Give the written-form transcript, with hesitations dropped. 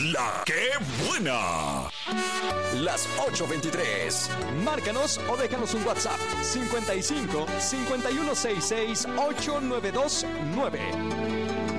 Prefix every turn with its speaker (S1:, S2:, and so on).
S1: La que buena.
S2: Las 8:23. Márcanos o déjanos un WhatsApp. 55 5166 8929.